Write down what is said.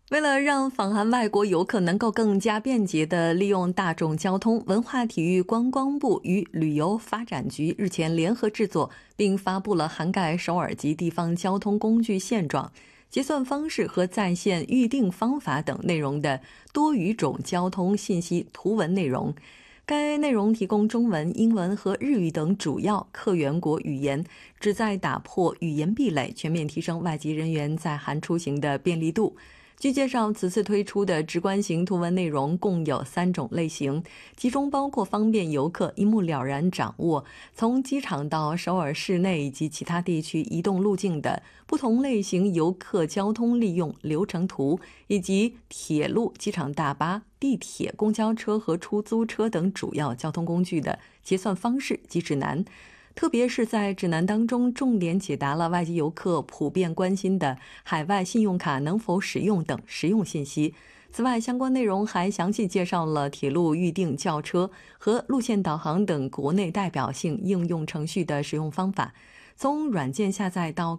为了让访韩外国游客能够更加便捷地利用大众交通，文化体育观光部与旅游发展局日前联合制作并发布了涵盖首尔及地方交通工具现状、结算方式和在线预订方法等内容的多语种交通信息图文内容。该内容提供中文、英文和日语等主要客源国语言，旨在打破语言壁垒，全面提升外籍人员在韩出行的便利度。据介绍，此次推出的直观型图文内容共有3种类型，其中包括方便游客一目了然掌握从机场到首尔市内以及其他地区移动路径的不同类型游客交通利用流程图，以及铁路、机场大巴、地铁、公交车和出租车等主要交通工具的结算方式及指南。特别是在指南当中重点解答了外籍游客普遍关心的海外信用卡能否使用等实用信息。此外，相关内容还详细介绍了铁路预订轿车和路线导航等国内代表性应用程序的使用方法，从软件下载到